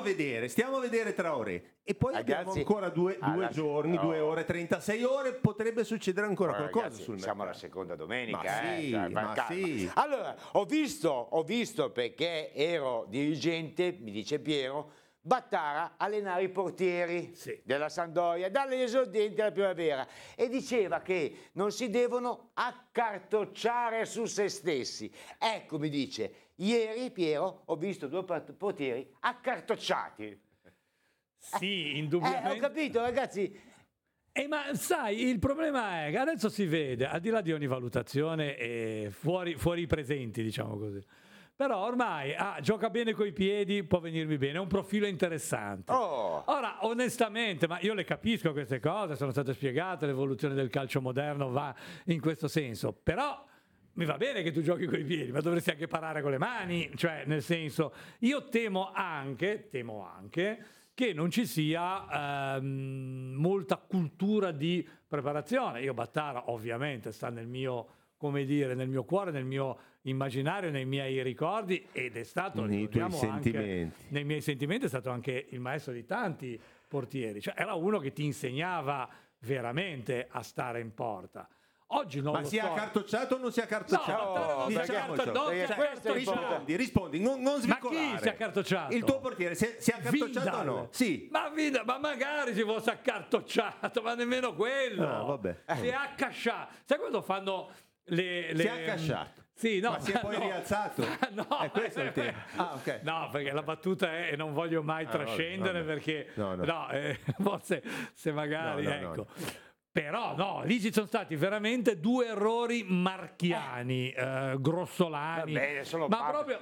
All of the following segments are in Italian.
stiamo a vedere Traoré e poi abbiamo ancora due giorni, 2 ore, 36 ore, potrebbe succedere ancora qualcosa ragazzi, sul siamo mercato. alla seconda domenica, Sì. Allora, ho visto perché ero dirigente, mi dice Piero, Battara allenare i portieri della Sampdoria dagli esordienti alla primavera e diceva che non si devono accartocciare su se stessi. Ecco, mi dice, ieri Piero ho visto 2 portieri accartocciati. Sì, indubbiamente. Ho capito, ragazzi. Ma sai, il problema è che adesso si vede, al di là di ogni valutazione, fuori i presenti, diciamo così. Però ormai gioca bene coi piedi, può venirmi bene, è un profilo interessante. Ora, onestamente, ma io le capisco queste cose, sono state spiegate, l'evoluzione del calcio moderno va in questo senso, però mi va bene che tu giochi coi piedi, ma dovresti anche parare con le mani, cioè nel senso, io temo anche che non ci sia molta cultura di preparazione. Io Battara ovviamente sta nel mio, come dire, nel mio cuore, nel mio immaginario, nei miei ricordi ed è stato nei tuoi sentimenti. Anche, nei miei sentimenti è stato anche il maestro di tanti portieri, cioè era uno che ti insegnava veramente a stare in porta. Oggi non lo so. Ma si è accartocciato o non si è accartocciato? Rispondi, non svicolare. Ma chi si è accartocciato? Il tuo portiere si è accartocciato o no? Sì. Ma magari si fosse accartocciato, ma nemmeno quello. No, vabbè. Si è accasciato. Sai quando fanno le... Si è accasciato. Sì, no, ma si è poi rialzato. No, è questo il tema. Okay. No, perché la battuta è, e non voglio mai trascendere perché forse se magari ecco. Però no, lì ci sono stati veramente 2 errori marchiani, grossolani. Ma proprio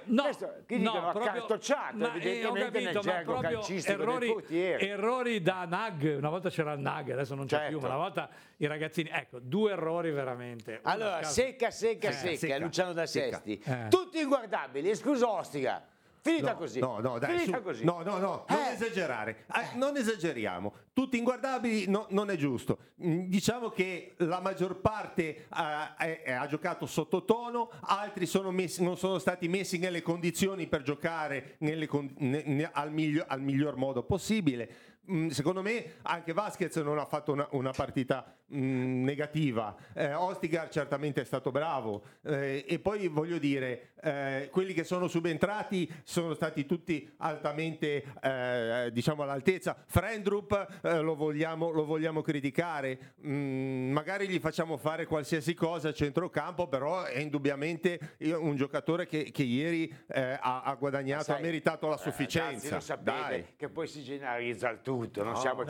errori da Nag. Una volta c'era il Nag, adesso non c'è più, ma una volta i ragazzini, ecco, 2 errori veramente. Allora, secca, Luciano da Sesti, tutti inguardabili, escluso Ostica. Finita così. No, non esagerare. Non esageriamo. Tutti inguardabili non è giusto. Diciamo che la maggior parte ha giocato sottotono, altri non sono stati messi nelle condizioni per giocare al miglior modo possibile. Secondo me anche Vasquez non ha fatto una partita negativa. Ostigar certamente è stato bravo, e poi voglio dire, quelli che sono subentrati sono stati tutti altamente diciamo all'altezza. Frendrup lo vogliamo criticare, magari gli facciamo fare qualsiasi cosa a centrocampo, però è indubbiamente un giocatore che ieri ha guadagnato, ha meritato la sufficienza. Lo sapete che poi si generalizza il tutto, non siamo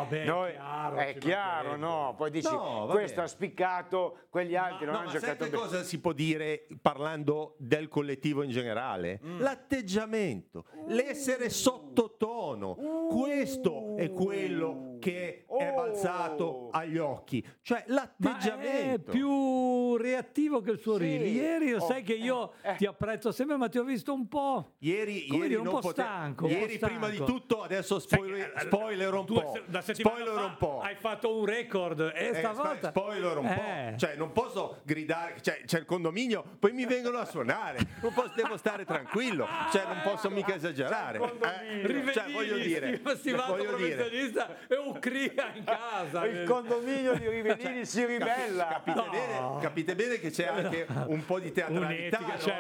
è chiaro, no? Poi dici questo ha spiccato, quegli altri non hanno giocato bene. Cosa si può dire parlando del collettivo in generale? L'atteggiamento, l'essere sottotono, questo è quello che è balzato agli occhi, cioè l'atteggiamento. Ma è più reattivo che il suo reel. Ieri sai che io ti apprezzo sempre, ma ti ho visto un po'. Ieri un po' stanco. Ieri prima di tutto, adesso spoiler un po'. Hai fatto un record e stavolta spoiler un po'. Cioè non posso gridare, c'è il condominio, poi mi vengono a suonare. Devo stare tranquillo, cioè non posso mica esagerare. Cioè voglio dire, professionista e un cria in casa. Il condominio di Rivellini si ribella. Capite bene che c'è anche un po' di teatralità,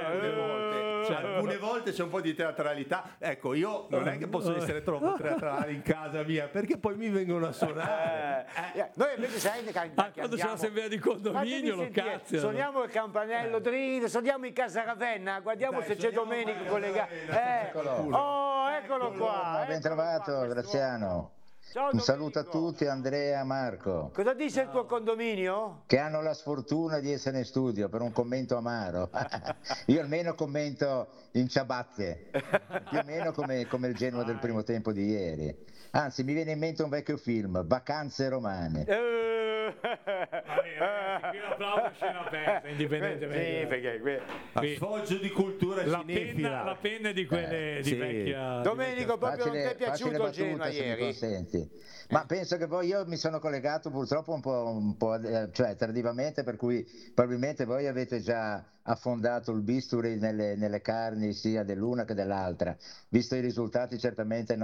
alcune volte c'è un po' di teatralità. Ecco, io non è che posso essere troppo teatrale in casa mia, perché poi mi vengono a suonare. Noi invece sai che quando c'è l'assemblea di condominio lo cazzo. Suoniamo il campanello dritto, suoniamo in casa Ravenna, guardiamo se c'è Domenico collegato. Eccolo qua. Ben trovato, Graziano. Ciao, un saluto a tutti, Andrea e Marco. Cosa dice il tuo condominio? Che hanno la sfortuna di essere in studio per un commento amaro. Io almeno commento in ciabatte, più o meno come il Genoa del primo tempo di ieri. Anzi, mi viene in mente un vecchio film, Vacanze romane. Qui l'applauso è scena aperta, indipendentemente. Sì, perché qui sfoggio di cultura cinefila. La penna di quelle di vecchia. Domenico, proprio non ti è piaciuto il Genoa ieri? Ma penso che poi io mi sono collegato purtroppo un po' cioè tardivamente, per cui probabilmente voi avete già affondato il bisturi nelle carni sia dell'una che dell'altra. Visto i risultati certamente